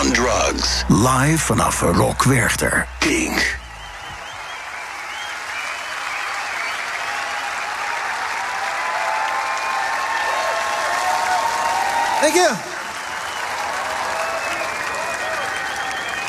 on Drugs. Live vanaf Rock Werchter. Pink. Thank you.